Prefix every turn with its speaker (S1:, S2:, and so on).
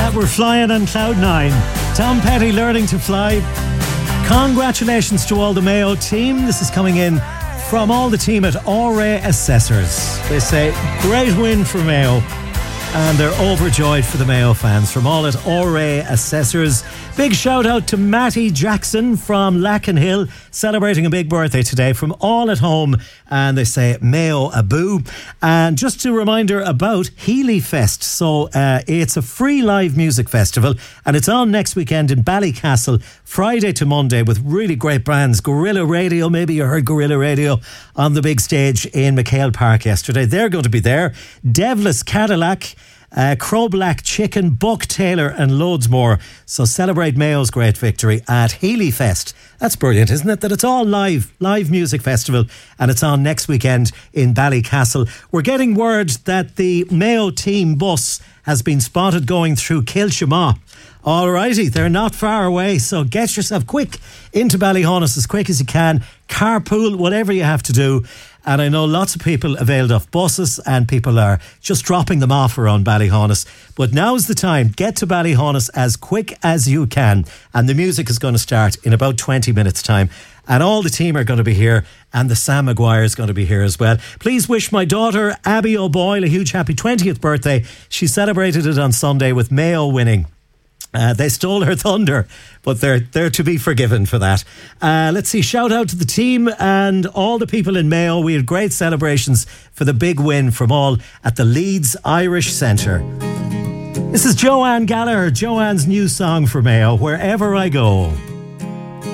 S1: that we're flying on cloud nine. Tom Petty learning to fly. Congratulations to all the Mayo team. This is coming in from all the team at Auray Assessors. They say, great win for Mayo. And they're overjoyed for the Mayo fans from all at Auray Assessors. Big shout out to Matty Jackson from Lackenhill, celebrating a big birthday today from all at home. And they say Mayo Abu. And just a reminder about Healy Fest. So it's a free live music festival and it's on next weekend in Ballycastle, Friday to Monday, with really great bands. Gorilla Radio, maybe you heard Gorilla Radio on the big stage in McHale Park yesterday. They're going to be there. Devless Cadillac, Crow Black Chicken, Buck Taylor and loads more. So celebrate Mayo's great victory at Healy Fest. That's brilliant, isn't it? That it's all live music festival and it's on next weekend in Ballycastle. We're getting word that the Mayo team bus has been spotted going through Kilshama. Alrighty, they're not far away, so get yourself quick into Ballyhonus as quick as you can. Carpool, whatever you have to do. And I know lots of people availed of buses and people are just dropping them off around Ballyhonus. But now's the time. Get to Ballyhonus as quick as you can. And the music is going to start in about 20 minutes' time. And all the team are going to be here. And the Sam Maguire is going to be here as well. Please wish my daughter, Abby O'Boyle, a huge happy 20th birthday. She celebrated it on Sunday with Mayo winning. They stole her thunder, but they're to be forgiven for that. Let's see, shout out to the team and all the people in Mayo. We had great celebrations for the big win from all at the Leeds Irish Centre. This is Joanne Gallagher, Joanne's new song for Mayo, Wherever I Go.